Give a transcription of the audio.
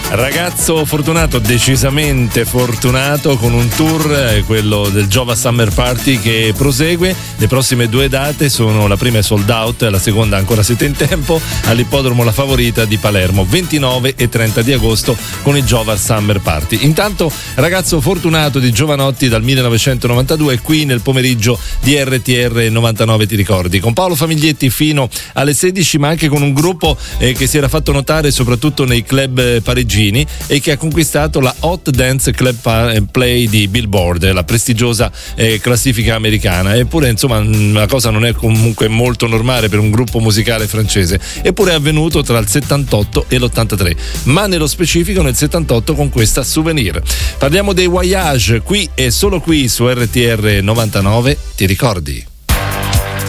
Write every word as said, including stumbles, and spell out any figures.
Ragazzo fortunato, decisamente fortunato, con un tour, eh, quello del Jova Summer Party, che prosegue. Le prossime due date sono: la prima è sold out, la seconda ancora siete in tempo, all'ippodromo La Favorita di Palermo, ventinove e trenta di agosto con il Jova Summer Party. Intanto Ragazzo fortunato di Giovanotti dal millenovecentonovantadue qui nel pomeriggio di R T R novantanove, ti ricordi, con Paolo Famiglietti fino alle sedici, ma anche con un gruppo eh, che si era fatto notare soprattutto nei club eh, parigini e che ha conquistato la Hot Dance Club Play di Billboard, la prestigiosa eh, classifica americana. Eppure, insomma, la cosa non è comunque molto normale per un gruppo musicale francese, eppure è avvenuto tra il settantotto e l'ottantatré, ma nello specifico nel settantotto con questa Souvenir. Parliamo dei Voyage qui e solo qui su R T R novantanove, ti ricordi?